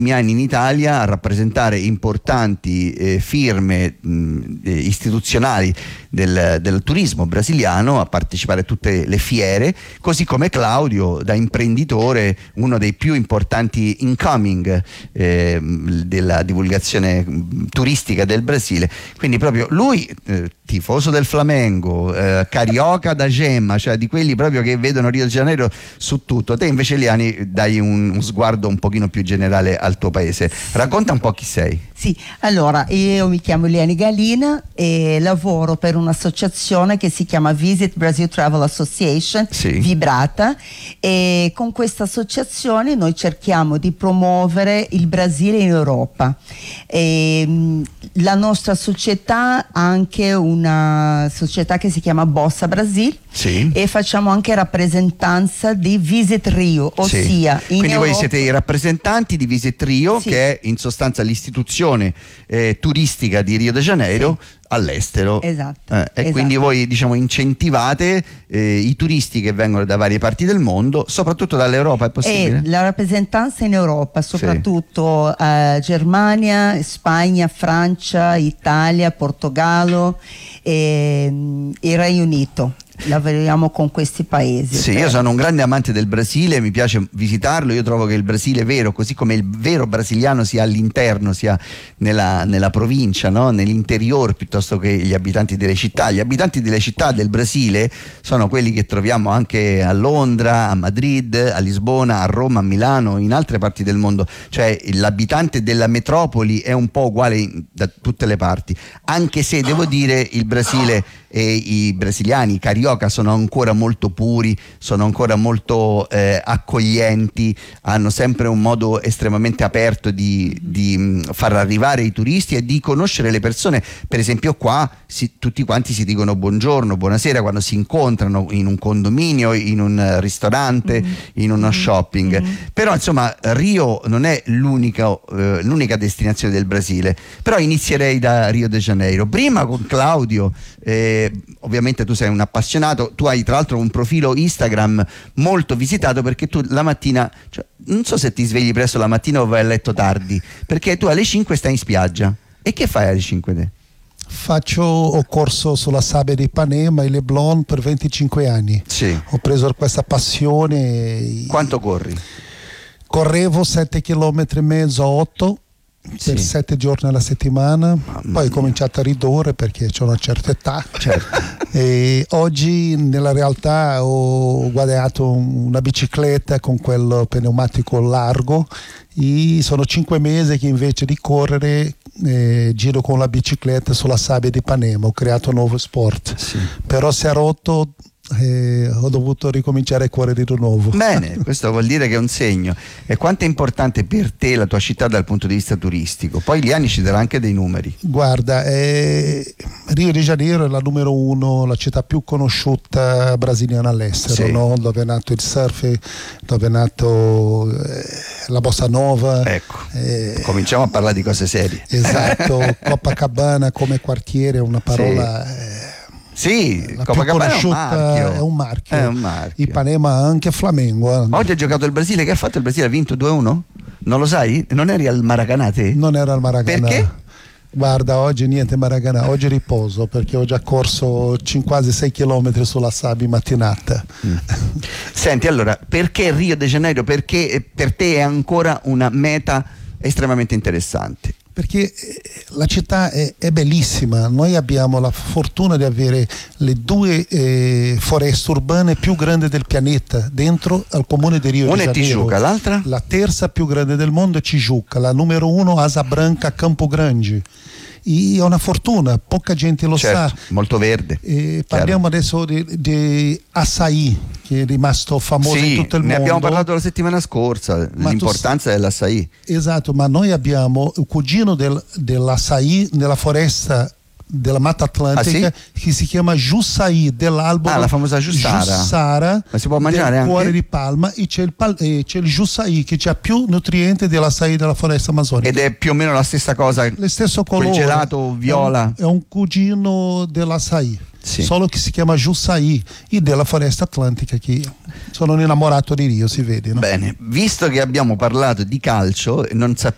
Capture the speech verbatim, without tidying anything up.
anni in Italia a rappresentare importanti eh, firme mh, istituzionali del, del turismo brasiliano, a partecipare a tutte le fiere, così come Claudio da imprenditore, uno dei più importanti incoming eh, della divulgazione turistica del Brasile. Quindi proprio lui eh, tifoso del Flamengo, eh, carioca da gemma, cioè di quelli proprio che vedono Rio de Janeiro su tutto. Te invece, Liani, dai un, un sguardo un pochino più generale al tuo paese. Racconta un po' chi sei. Sì, allora io mi chiamo Liani Galina e lavoro per un'associazione che si chiama Visit Brazil Travel Association, sì. Vibrata, e con questa associazione noi cerchiamo di promuovere il Brasile in Europa. E, la nostra società ha anche una società che si chiama Bossa Brasil, sì. e facciamo anche rappresentanza di Visit Rio, ossia sì. in quindi Europa... voi siete i rappresentanti di Visit Rio, sì. che è in sostanza l'istituzione eh, turistica di Rio de Janeiro, sì. all'estero. Esatto. Eh, e esatto. quindi voi, diciamo, incentivate eh, i turisti che vengono da varie parti del mondo, soprattutto dall'Europa, è possibile? E la rappresentanza in Europa, soprattutto sì. eh, Germania, Spagna, Francia, Italia, Portogallo e il Regno Unito. Lavoriamo con questi paesi. Sì, io sono un grande amante del Brasile, mi piace visitarlo. Io trovo che il Brasile vero, così come il vero brasiliano sia all'interno, sia nella, nella provincia, no? Nell'interior, piuttosto che gli abitanti delle città. Gli abitanti delle città del Brasile sono quelli che troviamo anche a Londra, a Madrid, a Lisbona, a Roma, a Milano, in altre parti del mondo. Cioè l'abitante della metropoli è un po' uguale in, da tutte le parti, anche se devo dire il Brasile e i brasiliani, i carioca, sono ancora molto puri, sono ancora molto eh, accoglienti, hanno sempre un modo estremamente aperto di, di mh, far arrivare i turisti e di conoscere le persone. Per esempio qua si, tutti quanti si dicono buongiorno, buonasera quando si incontrano in un condominio, in un ristorante, mm-hmm. in uno shopping. Mm-hmm. Però insomma Rio non è l'unica, eh, l'unica destinazione del Brasile, però inizierei da Rio de Janeiro. Prima con Claudio, eh, ovviamente tu sei un appassionato, tu hai tra l'altro un profilo Instagram molto visitato, perché tu la mattina, cioè, non so se ti svegli presto la mattina o vai a letto tardi, perché tu alle cinque stai in spiaggia. E che fai alle cinque te? Faccio, ho corso sulla sabbia di Ipanema e Leblon per venticinque anni. Sì. Ho preso questa passione. Quanto corri? Correvo sette chilometri e mezzo, otto per sì. sette giorni alla settimana. Mamma poi ho cominciato a ridurre perché ho una certa età. Certo. E oggi nella realtà ho guadagnato una bicicletta con quel pneumatico largo e sono cinque mesi che invece di correre eh, giro con la bicicletta sulla sabbia di Ipanema. Ho creato un nuovo sport, sì. però si è rotto. Eh, ho dovuto ricominciare a correre di nuovo. Bene, questo vuol dire che è un segno. E quanto è importante per te la tua città dal punto di vista turistico? Poi Liani ci darà anche dei numeri. Guarda, eh, Rio de Janeiro è la numero uno, la città più conosciuta brasiliana all'estero, sì. no? Dove è nato il surf, dove è nato eh, la bossa nova. Ecco, eh, cominciamo a parlare di cose serie. Esatto, Copacabana come quartiere è una parola... Sì. Eh, Sì, la Copacabana più conosciuta è un marchio. È un marchio. È un marchio. Ipanema anche Flamengo. Eh. Oggi ha giocato il Brasile, che ha fatto il Brasile? Ha vinto due a uno? Non lo sai? Non eri al Maracanã te? Non era al Maracanã. Perché? Guarda, oggi niente Maracanã, oggi riposo perché ho già corso quasi sei chilometri sulla sabbia in mattinata. Mm. Senti, allora, perché Rio de Janeiro? Perché per te è ancora una meta estremamente interessante? Perché la città è, è bellissima, noi abbiamo la fortuna di avere le due eh, foreste urbane più grandi del pianeta dentro al comune di Rio Una de Janeiro. Una è Tijuca, l'altra? La terza più grande del mondo è Tijuca, la numero uno Asa Branca, Campo Grande. E è una fortuna, poca gente lo certo, sa. Molto verde. E parliamo adesso di, di açaí, che è rimasto famoso sì, in tutto il ne mondo. Abbiamo parlato la settimana scorsa, ma l'importanza tu... dell'açaí. Esatto, ma noi abbiamo il cugino del, dell'açaí nella foresta della Mata Atlantica, ah, sì? che si chiama Jussaí, dell'albero ah, la famosa Jussara. Jussara, ma si può mangiare del anche? cuore di palma, e c'è il, pal- e c'è il Jussaí che ha più nutrienti dell'açaí della foresta amazzonica. Ed è più o meno la stessa cosa, lo stesso colore, quel gelato viola. È un, è un cugino dell'açaí. Sì. Solo che si chiama Jussaí e della foresta atlantica, che sono un innamorato di Rio, si vede, no? Bene, visto che abbiamo parlato di calcio, non, sa-